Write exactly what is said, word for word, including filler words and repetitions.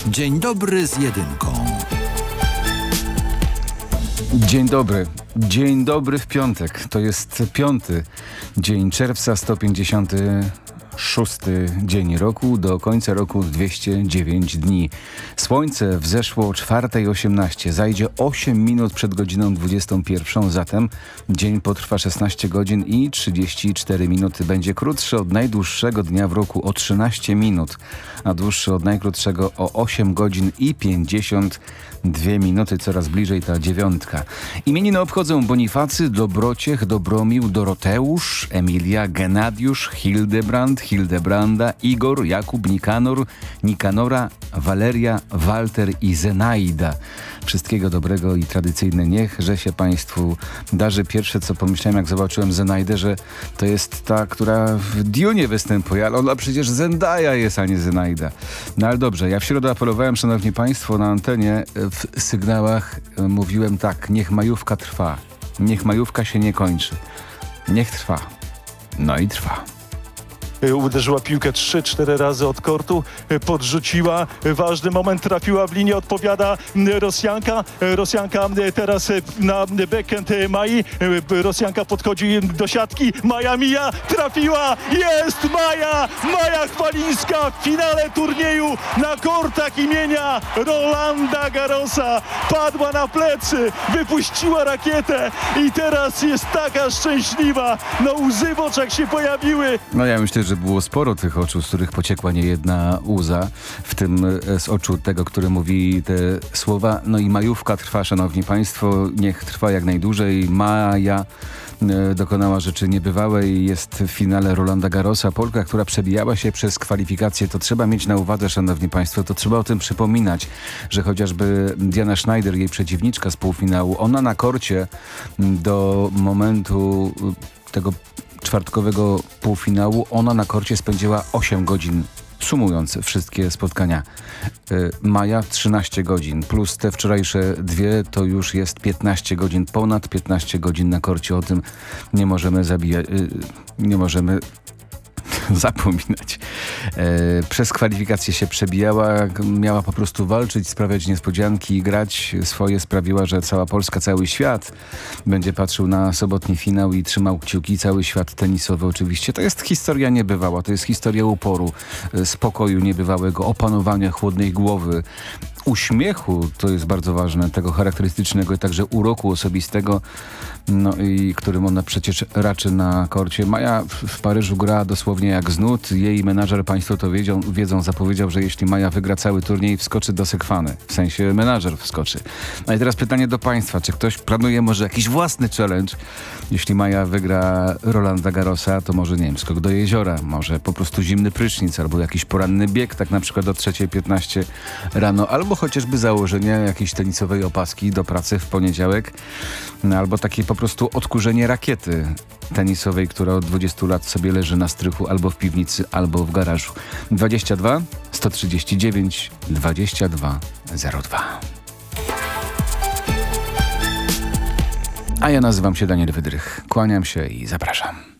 Dzień dobry z jedynką. Dzień dobry. Dzień dobry w piątek. To jest piąty dzień czerwca, sto pięćdziesiąty szósty dzień roku, do końca roku dwieście dziewięć dni. Słońce wzeszło o czwarta osiemnaście, zajdzie osiem minut przed godziną dwudziestą pierwszą, zatem dzień potrwa szesnaście godzin i trzydzieści cztery minuty. Będzie krótszy od najdłuższego dnia w roku o trzynaście minut, a dłuższy od najkrótszego o osiem godzin i pięćdziesiąt dwie minuty. Coraz bliżej ta dziewiątka. Imieniny obchodzą Bonifacy, Dobrociech, Dobromił, Doroteusz, Emilia, Genadiusz, Hildebrand, Hildebranda, Igor, Jakub, Nikanor, Nikanora, Waleria, Walter i Zenaida. Wszystkiego dobrego i tradycyjne niechże się Państwu darzy. Pierwsze, co pomyślałem, jak zobaczyłem Zenaidę, że to jest ta, która w Dunie występuje, ale ona przecież Zendaya jest, a nie Zenaida. No ale dobrze, ja w środę apelowałem, szanowni Państwo, na antenie w sygnałach mówiłem tak: niech majówka trwa, niech majówka się nie kończy, niech trwa. No i trwa. Uderzyła piłkę trzy cztery razy od kortu, podrzuciła, ważny moment, trafiła w linię, odpowiada Rosjanka. Rosjanka teraz na backhand Mai. Rosjanka podchodzi do siatki, Maja mija, trafiła, jest Maja! Maja Chwalińska w finale turnieju na kortach imienia Rolanda Garrosa. Padła na plecy, wypuściła rakietę i teraz jest taka szczęśliwa. No łzy w oczach się pojawiły. No ja myślę, że było sporo tych oczu, z których pociekła niejedna łza, w tym z oczu tego, który mówi te słowa. No i majówka trwa, szanowni państwo, niech trwa jak najdłużej. Maja e, dokonała rzeczy niebywałej, jest w finale Rolanda Garrosa. Polka, która przebijała się przez kwalifikacje, to trzeba mieć na uwadze, szanowni państwo, to trzeba o tym przypominać, że chociażby Diana Schneider, jej przeciwniczka z półfinału, ona na korcie do momentu tego czwartkowego półfinału, ona na korcie spędziła osiem godzin, sumując wszystkie spotkania. Yy, Maja trzynaście godzin, plus te wczorajsze dwie, to już jest piętnaście godzin, ponad piętnaście godzin na korcie. O tym nie możemy zabijać, yy, nie możemy zapominać. E, przez kwalifikacje się przebijała, miała po prostu walczyć, sprawiać niespodzianki i grać swoje. Sprawiła, że cała Polska, cały świat będzie patrzył na sobotni finał i trzymał kciuki. Cały świat tenisowy oczywiście. To jest historia niebywała, to jest historia uporu, spokoju niebywałego, opanowania chłodnej głowy, uśmiechu, to jest bardzo ważne, tego charakterystycznego i także uroku osobistego, no i którym ona przecież raczy na korcie. Maja w Paryżu gra dosłownie jak z nut. Jej menadżer, państwo to wiedzą, wiedzą, zapowiedział, że jeśli Maja wygra cały turniej, wskoczy do sekwany. W sensie menadżer wskoczy. No i teraz pytanie do państwa, czy ktoś planuje może jakiś własny challenge? Jeśli Maja wygra Rolanda Garrosa, to może, nie wiem, skok do jeziora, może po prostu zimny prysznic, albo jakiś poranny bieg, tak na przykład o trzeciej piętnaście rano, albo chociażby założenie jakiejś tenisowej opaski do pracy w poniedziałek, no, albo takie po prostu odkurzenie rakiety tenisowej, która od dwudziestu lat sobie leży na strychu albo w piwnicy, albo w garażu. dwadzieścia dwa sto trzydzieści dziewięć dwadzieścia dwa zero dwa. A ja nazywam się Daniel Wydrych. Kłaniam się i zapraszam.